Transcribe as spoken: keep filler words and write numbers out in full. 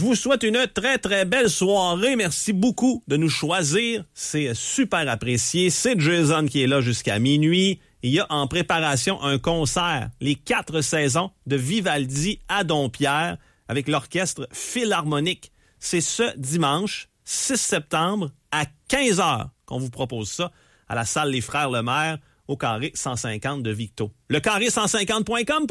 vous souhaite une très, très belle soirée. Merci beaucoup de nous choisir. C'est super apprécié. C'est Jason qui est là jusqu'à minuit. Il y a en préparation un concert, les quatre saisons de Vivaldi à Dompierre avec l'orchestre philharmonique. C'est ce dimanche, six septembre, à quinze heures qu'on vous propose ça à la salle Les Frères Lemaire au carré cent cinquante de Victo. Le carré cent cinquante point com